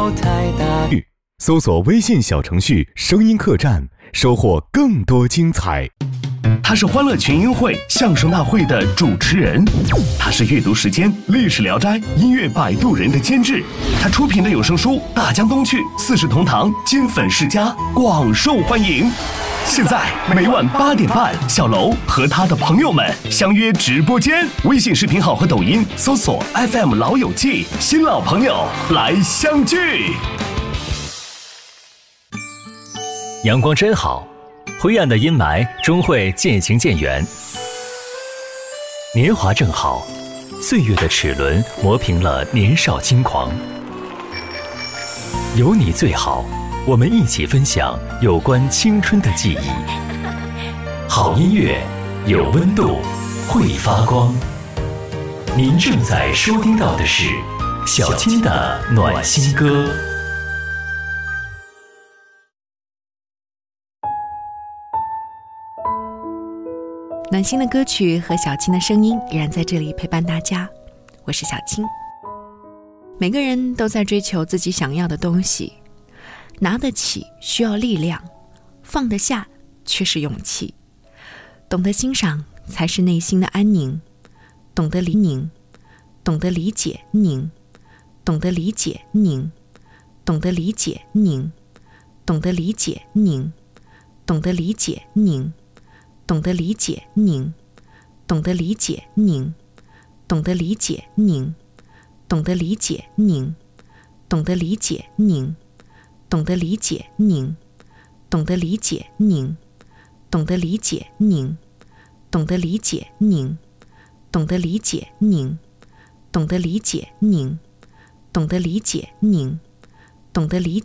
有太大。 搜索微信小程序声音客栈，收获更多精彩。 他是欢乐群英会相声大会的主持人，他是阅读时间历史聊斋音乐摆渡人的监制，他出品的有声书《大江东去》《四世同堂》金粉世家广受欢迎。现在每晚8点半，小楼和他的朋友们相约直播间，微信视频号和抖音搜索 FM 老友记，新老朋友来相聚。 阳光真好，灰暗的阴霾终会渐行渐远。年华正好，岁月的齿轮磨平了年少轻狂。有你最好，我们一起分享有关青春的记忆。好音乐，有温度，会发光。您正在收听到的是小青的暖心歌。 暖心的歌曲和小青的声音依然在这里陪伴大家，我是小青。每个人都在追求自己想要的东西，拿得起需要力量，放得下却是勇气。懂得欣赏才是内心的安宁，懂得理宁，懂得理解宁，懂得理解宁，懂得理解宁，懂得理解宁，懂得理解宁，懂得理解宁，懂得理解宁，懂得理解宁，懂得理解宁，懂得理解宁，懂得理解宁，懂得理解宁，懂得理解宁，懂得理解宁，懂得理解宁，懂得理解宁，懂得理解宁，懂得理